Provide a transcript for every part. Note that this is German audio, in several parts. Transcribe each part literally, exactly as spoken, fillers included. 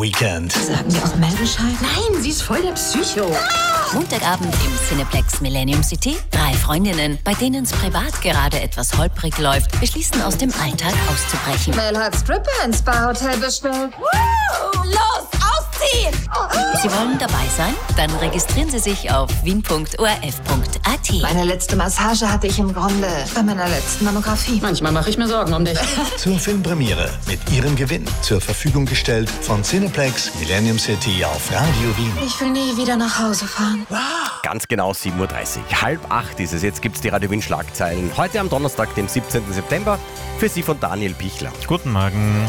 Weekend. Sagen Sie auch Meldenscheid? Nein, sie ist voll der Psycho. Montagabend im Cineplex Millennium City. Drei Freundinnen, bei denen es privat gerade etwas holprig läuft, beschließen, aus dem Alltag auszubrechen. Mel hat Stripper ins Spa-Hotel bestellt. Woo! Los, ausziehen! Sie wollen dabei sein? Dann registrieren Sie sich auf wien punkt o r f punkt a t. Meine letzte Massage hatte ich im Grunde bei meiner letzten Mammographie. Manchmal mache ich mir Sorgen um dich. Zur Filmpremiere mit ihrem Gewinn zur Verfügung gestellt von Cineplex Millennium City auf Radio Wien. Ich will nie wieder nach Hause fahren. Ganz genau sieben Uhr dreißig. Halb acht ist es. Jetzt gibt es die Radio Wien Schlagzeilen. Heute am Donnerstag, dem siebzehnten September. Für Sie von Daniel Pichler. Guten Morgen.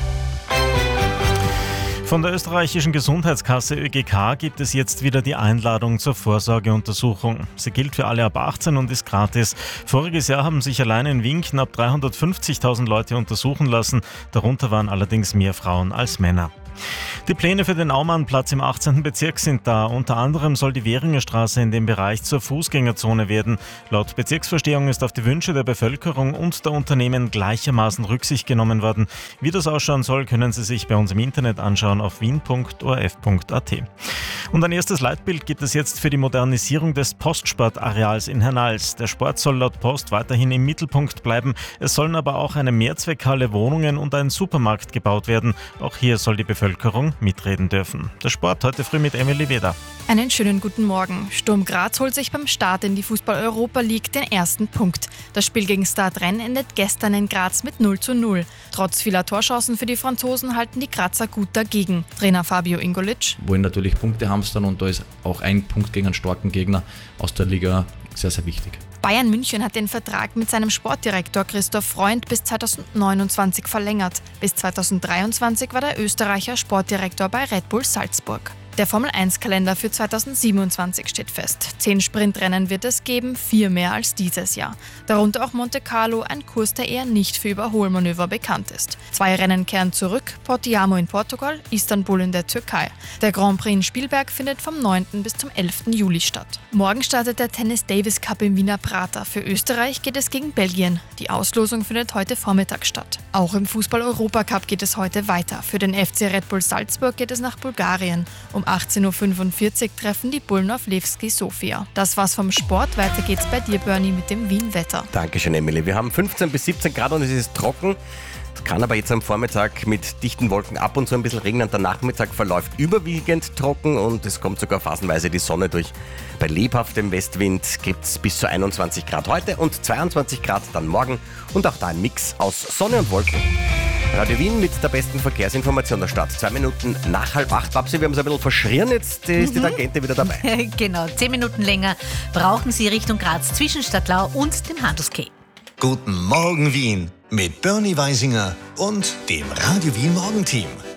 Von der österreichischen Gesundheitskasse Ö G K gibt es jetzt wieder die Einladung zur Vorsorgeuntersuchung. Sie gilt für alle ab achtzehn und ist gratis. Voriges Jahr haben sich allein in Wien knapp dreihundertfünfzigtausend Leute untersuchen lassen. Darunter waren allerdings mehr Frauen als Männer. Die Pläne für den Aumannplatz im achtzehnten Bezirk sind da. Unter anderem soll die Währinger Straße in dem Bereich zur Fußgängerzone werden. Laut Bezirksvorstehung ist auf die Wünsche der Bevölkerung und der Unternehmen gleichermaßen Rücksicht genommen worden. Wie das ausschauen soll, können Sie sich bei uns im Internet anschauen auf wien punkt o r f punkt a t. Und ein erstes Leitbild gibt es jetzt für die Modernisierung des Postsportareals in Hernals. Der Sport soll laut Post weiterhin im Mittelpunkt bleiben. Es sollen aber auch eine Mehrzweckhalle, Wohnungen und ein Supermarkt gebaut werden. Auch hier soll die Bevölkerung mitreden dürfen. Der Sport heute früh mit Emily Weder. Einen schönen guten Morgen. Sturm Graz holt sich beim Start in die Fußball-Europa League den ersten Punkt. Das Spiel gegen Stade Rennes endet gestern in Graz mit null zu null. Trotz vieler Torchancen für die Franzosen halten die Grazer gut dagegen. Trainer Fabio Ingolic: wollen natürlich Punkte hamstern und da ist auch ein Punkt gegen einen starken Gegner aus der Liga sehr, sehr wichtig. Bayern München hat den Vertrag mit seinem Sportdirektor Christoph Freund bis zweitausendneunundzwanzig verlängert. Bis zweitausenddreiundzwanzig war der Österreicher Sportdirektor bei Red Bull Salzburg. Der Formel eins Kalender für zweitausendsiebenundzwanzig steht fest. Zehn Sprintrennen wird es geben, vier mehr als dieses Jahr. Darunter auch Monte Carlo, ein Kurs, der eher nicht für Überholmanöver bekannt ist. Zwei Rennen kehren zurück, Portiamo in Portugal, Istanbul in der Türkei. Der Grand Prix in Spielberg findet vom neunten bis zum elften Juli statt. Morgen startet der Tennis Davis Cup im Wiener Prater. Für Österreich geht es gegen Belgien. Die Auslosung findet heute Vormittag statt. Auch im Fußball-Europacup geht es heute weiter. Für den F C Red Bull Salzburg geht es nach Bulgarien. Um achtzehn Uhr fünfundvierzig treffen die Bullen auf Levski Sofia. Das war's vom Sport. Weiter geht's bei dir, Bernie, mit dem Wien-Wetter. Dankeschön, Emily. Wir haben fünfzehn bis siebzehn Grad und es ist trocken. Es kann aber jetzt am Vormittag mit dichten Wolken ab und zu ein bisschen regnen. Der Nachmittag verläuft überwiegend trocken und es kommt sogar phasenweise die Sonne durch. Bei lebhaftem Westwind gibt es bis zu einundzwanzig Grad heute und zweiundzwanzig Grad dann morgen und auch da ein Mix aus Sonne und Wolken. Radio Wien mit der besten Verkehrsinformation der Stadt. Zwei Minuten nach halb acht. Babsi, wir haben es ein bisschen verschrien, jetzt ist die Tangente wieder dabei. Genau, zehn Minuten länger brauchen Sie Richtung Graz zwischen Stadtlau und dem Handelsquai. Guten Morgen Wien mit Bernie Weisinger und dem Radio Wien Morgenteam.